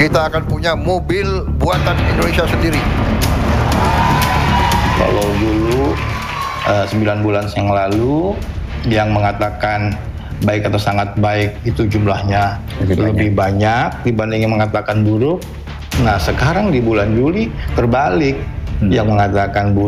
kita akan punya mobil buatan Indonesia sendiri. Kalau dulu 9 bulan yang lalu yang mengatakan baik atau sangat baik itu jumlahnya lebih banyak dibanding yang mengatakan buruk. Nah sekarang di bulan Juli terbalik, yang mengatakan buruk